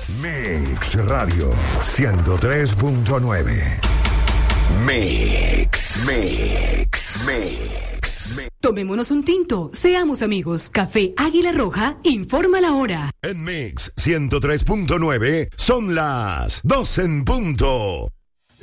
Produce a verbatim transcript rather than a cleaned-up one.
Mix Radio ciento tres punto nueve. Mix, Mix, Mix, Mix. Tomémonos un tinto, seamos amigos. Café Águila Roja informa la hora. En Mix ciento tres punto nueve son las doce en punto.